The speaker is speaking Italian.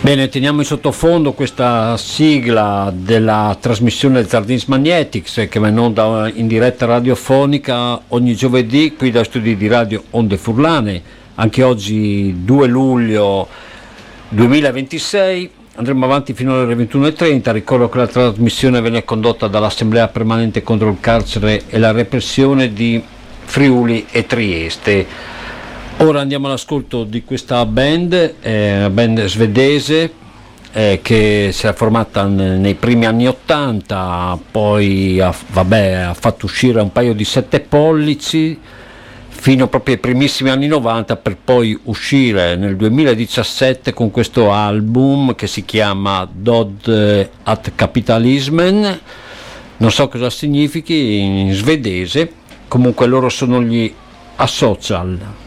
Bene, teniamo in sottofondo questa sigla della trasmissione Zardins Magnetics che va in onda in diretta radiofonica ogni giovedì qui da studi di Radio Onde Furlane. Anche oggi 2 luglio 2026 andremo avanti fino alle 21:30. Ricordo che la trasmissione viene condotta dall'Assemblea Permanente contro il carcere e la repressione di Friuli e Trieste. Ora andiamo all'ascolto di questa band, una band svedese che si è formata nei primi anni 80, poi ha fatto uscire un paio di 7 pollici fino proprio ai primissimi anni 90, per poi uscire nel 2017 con questo album che si chiama Dod at Kapitalismen. Non so cosa significhi in svedese, comunque loro sono gli Asocial.